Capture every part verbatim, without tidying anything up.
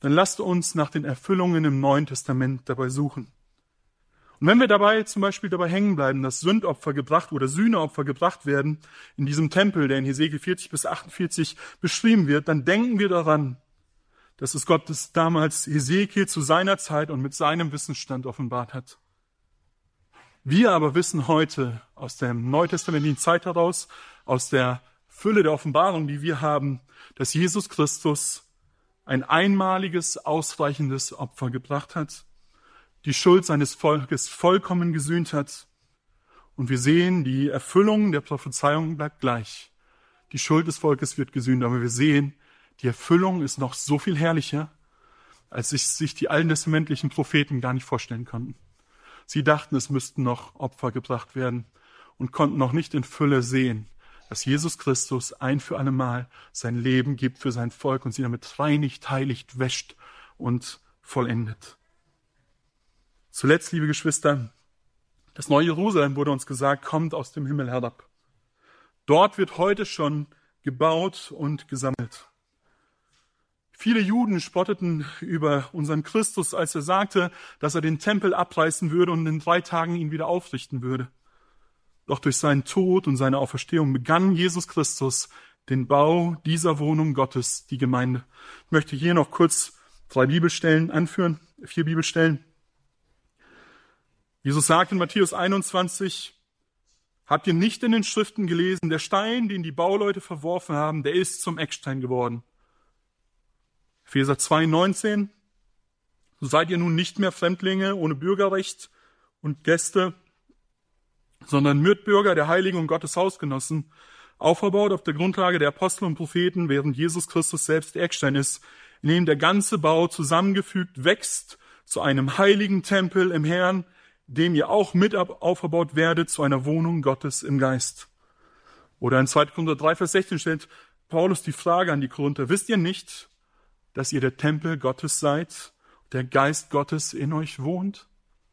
dann lasst uns nach den Erfüllungen im Neuen Testament dabei suchen. Und wenn wir dabei zum Beispiel dabei hängen bleiben, dass Sündopfer gebracht oder Sühneopfer gebracht werden in diesem Tempel, der in Hesekiel vierzig bis achtundvierzig beschrieben wird, dann denken wir daran, dass es Gott das damals Hesekiel zu seiner Zeit und mit seinem Wissensstand offenbart hat. Wir aber wissen heute aus der neutestamentlichen Zeit heraus, aus der Fülle der Offenbarung, die wir haben, dass Jesus Christus ein einmaliges, ausreichendes Opfer gebracht hat, die Schuld seines Volkes vollkommen gesühnt hat. Und wir sehen, die Erfüllung der Prophezeiung bleibt gleich. Die Schuld des Volkes wird gesühnt, aber wir sehen, die Erfüllung ist noch so viel herrlicher, als sich, sich die alttestamentlichen Propheten gar nicht vorstellen konnten. Sie dachten, es müssten noch Opfer gebracht werden und konnten noch nicht in Fülle sehen, dass Jesus Christus ein für alle Mal sein Leben gibt für sein Volk und sie damit reinigt, heiligt, wäscht und vollendet. Zuletzt, liebe Geschwister, das neue Jerusalem, wurde uns gesagt, kommt aus dem Himmel herab. Dort wird heute schon gebaut und gesammelt. Viele Juden spotteten über unseren Christus, als er sagte, dass er den Tempel abreißen würde und in drei Tagen ihn wieder aufrichten würde. Doch durch seinen Tod und seine Auferstehung begann Jesus Christus den Bau dieser Wohnung Gottes, die Gemeinde. Ich möchte hier noch kurz drei Bibelstellen anführen, vier Bibelstellen. Jesus sagt in Matthäus einundzwanzig, habt ihr nicht in den Schriften gelesen, der Stein, den die Bauleute verworfen haben, der ist zum Eckstein geworden. Epheser zwei neunzehn, so seid ihr nun nicht mehr Fremdlinge ohne Bürgerrecht und Gäste, sondern Mitbürger der Heiligen und Gottes Hausgenossen, aufgebaut auf der Grundlage der Apostel und Propheten, während Jesus Christus selbst der Eckstein ist, in dem der ganze Bau zusammengefügt wächst zu einem heiligen Tempel im Herrn, dem ihr auch mit aufgebaut werdet zu einer Wohnung Gottes im Geist. Oder in zweiter Korinther drei, Vers sechzehn stellt Paulus die Frage an die Korinther, wisst ihr nicht, dass ihr der Tempel Gottes seid, der Geist Gottes in euch wohnt?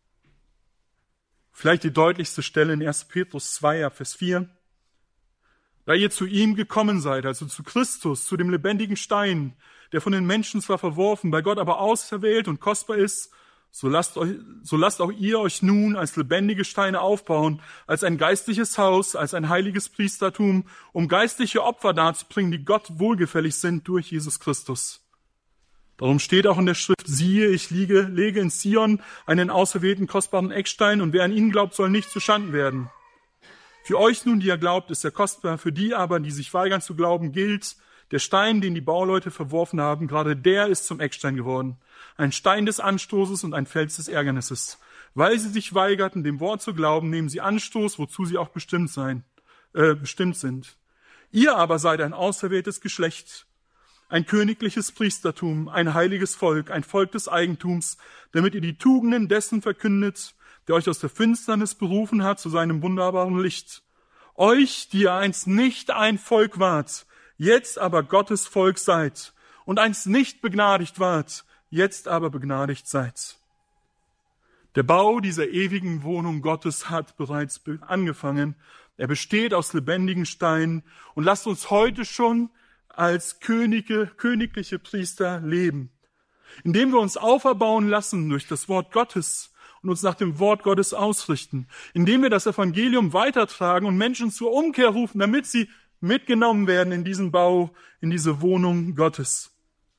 Vielleicht die deutlichste Stelle in erster Petrus zwei, Vers vier. Da ihr zu ihm gekommen seid, also zu Christus, zu dem lebendigen Stein, der von den Menschen zwar verworfen, bei Gott aber auserwählt und kostbar ist, so lasst, euch, so lasst auch ihr euch nun als lebendige Steine aufbauen, als ein geistliches Haus, als ein heiliges Priestertum, um geistliche Opfer darzubringen, die Gott wohlgefällig sind durch Jesus Christus. Darum steht auch in der Schrift, siehe, ich liege, lege in Zion einen auserwählten, kostbaren Eckstein, und wer an ihn glaubt, soll nicht zuschanden werden. Für euch nun, die ihr glaubt, ist er kostbar, für die aber, die sich weigern zu glauben, gilt, der Stein, den die Bauleute verworfen haben, gerade der ist zum Eckstein geworden. Ein Stein des Anstoßes und ein Fels des Ärgernisses. Weil sie sich weigerten, dem Wort zu glauben, nehmen sie Anstoß, wozu sie auch bestimmt sein, äh, bestimmt sind. Ihr aber seid ein auserwähltes Geschlecht, ein königliches Priestertum, ein heiliges Volk, ein Volk des Eigentums, damit ihr die Tugenden dessen verkündet, der euch aus der Finsternis berufen hat zu seinem wunderbaren Licht. Euch, die ihr einst nicht ein Volk wart, jetzt aber Gottes Volk seid, und einst nicht begnadigt wart, jetzt aber begnadigt seid. Der Bau dieser ewigen Wohnung Gottes hat bereits angefangen. Er besteht aus lebendigen Steinen und lasst uns heute schon als Könige, königliche Priester leben, indem wir uns auferbauen lassen durch das Wort Gottes und uns nach dem Wort Gottes ausrichten, indem wir das Evangelium weitertragen und Menschen zur Umkehr rufen, damit sie mitgenommen werden in diesen Bau, in diese Wohnung Gottes.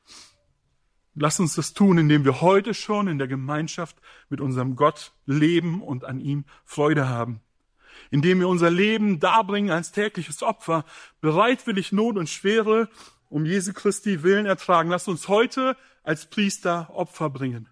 Lass uns das tun, indem wir heute schon in der Gemeinschaft mit unserem Gott leben und an ihm Freude haben. Indem wir unser Leben darbringen als tägliches Opfer, bereitwillig Not und Schwere um Jesu Christi Willen ertragen. Lass uns heute als Priester Opfer bringen.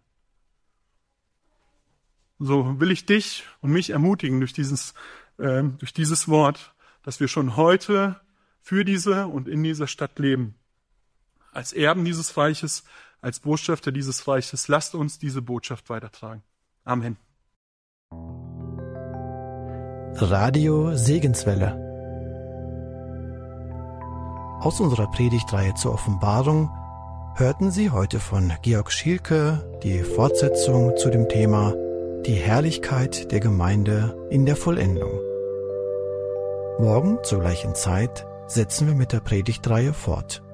So will ich dich und mich ermutigen durch dieses, äh, durch dieses Wort, dass wir schon heute für diese und in dieser Stadt leben. Als Erben dieses Reiches, als Botschafter dieses Reiches, lasst uns diese Botschaft weitertragen. Amen. Radio Segenswelle. Aus unserer Predigtreihe zur Offenbarung hörten Sie heute von Georg Schielke die Fortsetzung zu dem Thema Die Herrlichkeit der Gemeinde in der Vollendung. Morgen zur gleichen Zeit setzen wir mit der Predigtreihe fort.